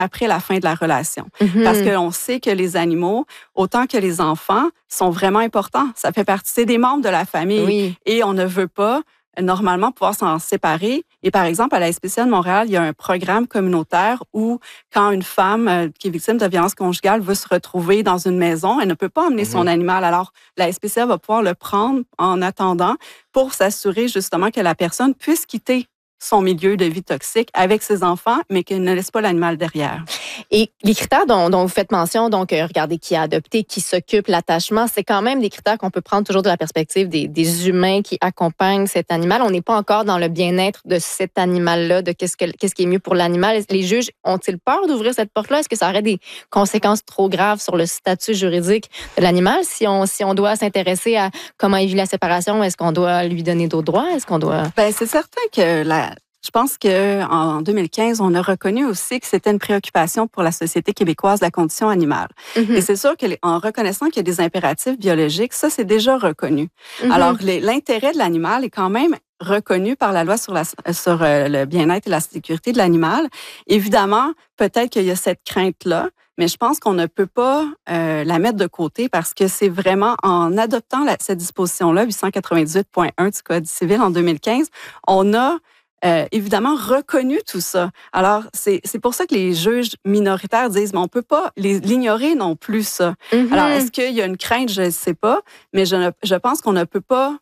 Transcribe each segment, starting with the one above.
après la fin de la relation. Mm-hmm. Parce qu'on sait que les animaux, autant que les enfants, sont vraiment importants. Ça fait partie, c'est des membres de la famille. Oui. Et on ne veut pas normalement pouvoir s'en séparer. Et par exemple, à la SPCA de Montréal, il y a un programme communautaire où quand une femme qui est victime de violence conjugale veut se retrouver dans une maison, elle ne peut pas emmener son animal. Alors, la SPCA va pouvoir le prendre en attendant pour s'assurer justement que la personne puisse quitter son milieu de vie toxique avec ses enfants, mais qu'elle ne laisse pas l'animal derrière. Et les critères dont vous faites mention, donc regardez qui a adopté, qui s'occupe, l'attachement, c'est quand même des critères qu'on peut prendre toujours de la perspective des humains qui accompagnent cet animal. On n'est pas encore dans le bien-être de cet animal-là, de qu'est-ce qui est mieux pour l'animal. Les juges ont-ils peur d'ouvrir cette porte-là? Est-ce que ça aurait des conséquences trop graves sur le statut juridique de l'animal? Si on doit s'intéresser à comment il vit la séparation, est-ce qu'on doit lui donner d'autres droits? Est-ce qu'on doit... Bien, c'est certain que je pense qu'en 2015, on a reconnu aussi que c'était une préoccupation pour la société québécoise, la condition animale. Mm-hmm. Et c'est sûr qu'en reconnaissant qu'il y a des impératifs biologiques, ça, c'est déjà reconnu. Mm-hmm. Alors, l'intérêt de l'animal est quand même reconnu par la loi sur le bien-être et la sécurité de l'animal. Évidemment, peut-être qu'il y a cette crainte-là, mais je pense qu'on ne peut pas la mettre de côté parce que c'est vraiment en adoptant cette disposition-là, 898.1 du Code civil en 2015, on a évidemment reconnu tout ça. Alors, c'est pour ça que les juges minoritaires disent, mais on peut pas l'ignorer non plus, ça. Mm-hmm. Alors, est-ce qu'il y a une crainte? Je ne sais pas, mais je pense qu'on ne peut pas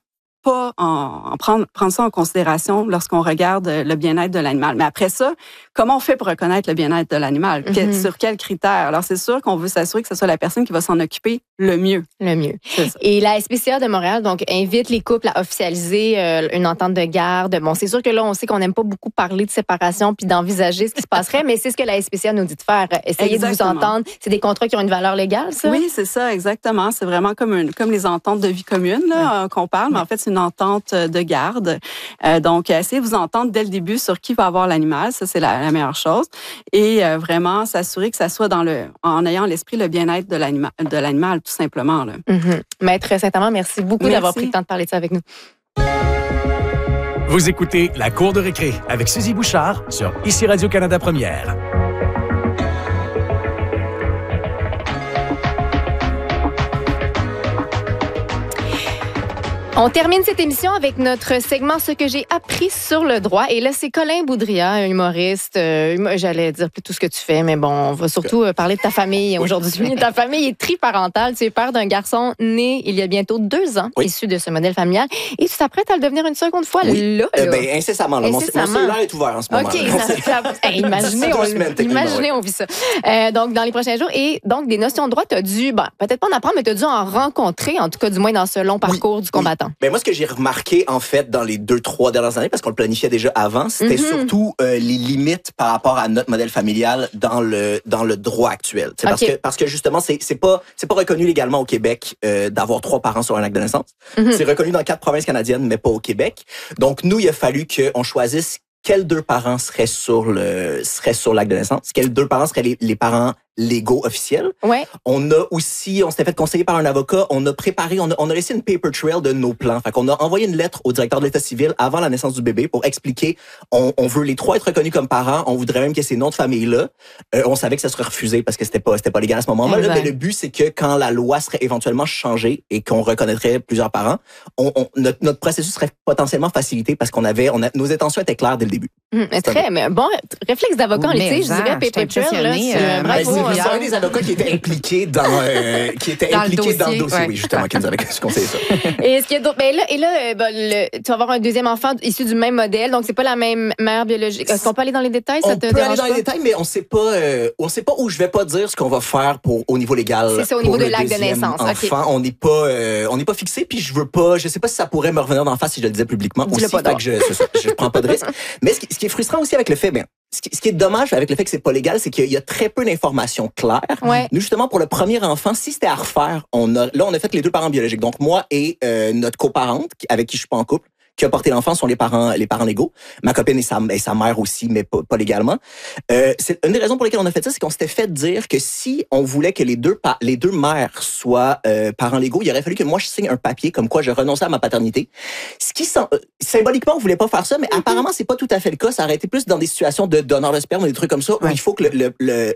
prendre ça en considération lorsqu'on regarde le bien-être de l'animal. Mais après ça, comment on fait pour reconnaître le bien-être de l'animal? Mm-hmm. Sur quels critères? Alors, c'est sûr qu'on veut s'assurer que ce soit la personne qui va s'en occuper le mieux. Le mieux. Et la SPCA de Montréal, donc, invite les couples à officialiser une entente de garde. Bon, c'est sûr que là, on sait qu'on n'aime pas beaucoup parler de séparation puis d'envisager ce qui se passerait, mais c'est ce que la SPCA nous dit de faire. Essayez de vous entendre. C'est des contrats qui ont une valeur légale, ça? Oui, c'est ça, exactement. C'est vraiment comme les ententes de vie commune là, qu'on parle, mais en fait, c'est une entente de garde. Donc, essayez de vous entendre dès le début sur qui va avoir l'animal. Ça, c'est la meilleure chose. Et vraiment, s'assurer que ça soit en ayant à l'esprit le bien-être de l'animal, tout simplement. Là. Mm-hmm. Maître Saint-Amand, merci beaucoup d'avoir pris le temps de parler de ça avec nous. Vous écoutez La Cour de récré avec Suzy Bouchard sur ICI Radio-Canada Première. On termine cette émission avec notre segment « Ce que j'ai appris sur le droit ». Et là, c'est Colin Boudria, un humoriste. J'allais dire tout ce que tu fais, mais bon, on va surtout parler de ta famille aujourd'hui. Ta famille est triparentale. Tu es père d'un garçon né il y a bientôt 2 ans, issu de ce modèle familial. Et tu t'apprêtes à le devenir une seconde fois, là. Ben, incessamment. Mon cellulaire est ouvert en ce moment. OK, imaginez, on vit ça. Donc, dans les prochains jours. Et donc, des notions de droit, tu as dû, peut-être pas en apprendre, mais tu as dû en rencontrer, en tout cas, du moins dans ce long parcours du combattant. Ben moi, ce que j'ai remarqué, en fait, dans les 2-3 dernières années, parce qu'on le planifiait déjà avant, c'était surtout les limites par rapport à notre modèle familial dans le droit actuel. Parce que justement, c'est pas reconnu légalement au Québec d'avoir 3 parents sur un acte de naissance. C'est reconnu dans 4 provinces canadiennes, mais pas au Québec. Donc, nous, il a fallu qu'on choisisse quels 2 parents seraient sur l'acte de naissance, quels 2 parents seraient les parents légaux officiels. Ouais. On s'était fait conseiller par un avocat, on a laissé une paper trail de nos plans. Fait qu'on a envoyé une lettre au directeur de l'État civil avant la naissance du bébé pour expliquer, on veut les 3 être reconnus comme parents, on voudrait même qu'il y ait ces noms de famille-là. On savait que ça serait refusé parce que c'était pas légal à ce moment-là, mais le but, c'est que quand la loi serait éventuellement changée et qu'on reconnaîtrait plusieurs parents, notre processus serait potentiellement facilité parce nos intentions étaient claires dès le début. Mais bon réflexe d'avocat en litige, je dirais, paper trail, bravo. C'est un des avocats qui était impliqué dans le dossier, oui, justement, qui nous avait conseillé ça. Et est-ce qu'il y a d'autres? Tu vas avoir un deuxième enfant issu du même modèle, donc c'est pas la même mère biologique. Est-ce qu'on peut aller dans les détails? On peut aller dans les détails, mais on sait pas où je vais pas dire ce qu'on va faire au niveau légal. C'est ça, au niveau de l'acte de naissance. Enfant, on n'est pas fixé, puis je sais pas si ça pourrait me revenir d'en face si je le disais publiquement. Dis-le pas donc. Je prends pas de risque. Mais ce qui est frustrant aussi avec le fait, ce qui est dommage avec le fait que c'est pas légal, c'est qu'il y a très peu d'informations claires. Ouais. Nous, justement, pour le premier enfant, si c'était à refaire, on a fait les 2 parents biologiques. Donc, moi et notre coparente, avec qui je suis pas en couple, qui a porté l'enfant, sont les parents légaux. Ma copine et sa mère aussi, mais pas légalement. C'est une des raisons pour lesquelles on a fait ça, c'est qu'on s'était fait dire que si on voulait que les deux mères soient parents légaux, il aurait fallu que moi je signe un papier comme quoi je renonçais à ma paternité. Ce qui symboliquement on voulait pas faire ça, mais apparemment c'est pas tout à fait le cas. Ça aurait été plus dans des situations de donneur de sperme ou des trucs comme ça où il faut que